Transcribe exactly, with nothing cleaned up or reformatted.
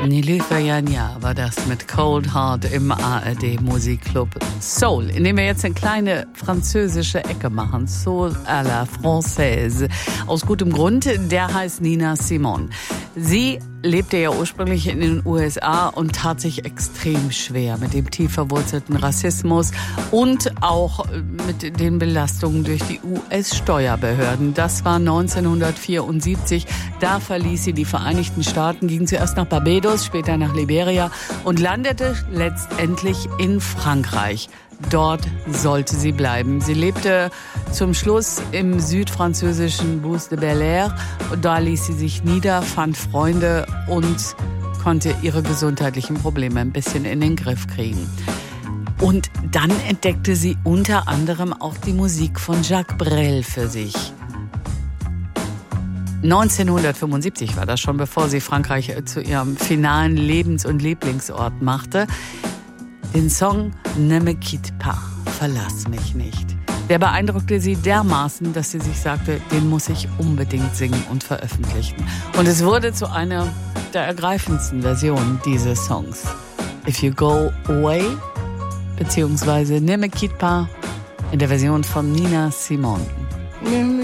Nilüfer Yanya war das mit Cold Heart im A R D Musikclub Soul, in dem wir jetzt eine kleine französische Ecke machen. Soul à la Française. Aus gutem Grund, der heißt Nina Simone. Sie lebte ja ursprünglich in den U S A und tat sich extrem schwer mit dem tief verwurzelten Rassismus und auch mit den Belastungen durch die U S-Steuerbehörden. Das war neunzehnhundertvierundsiebzig. Da verließ sie die Vereinigten Staaten, ging zuerst nach Barbados, später nach Liberia und landete letztendlich in Frankreich. Dort sollte sie bleiben. Sie lebte zum Schluss im südfranzösischen Bus de Bel-Air. Da ließ sie sich nieder, fand Freunde und konnte ihre gesundheitlichen Probleme ein bisschen in den Griff kriegen. Und dann entdeckte sie unter anderem auch die Musik von Jacques Brel für sich. neunzehnhundertfünfundsiebzig war das schon, bevor sie Frankreich zu ihrem finalen Lebens- und Lieblingsort machte. Den Song Ne me quitte pas, verlass mich nicht. Der beeindruckte sie dermaßen, dass sie sich sagte, den muss ich unbedingt singen und veröffentlichen. Und es wurde zu einer der ergreifendsten Versionen dieses Songs. If You Go Away, beziehungsweise Ne me quitte pas in der Version von Nina Simone.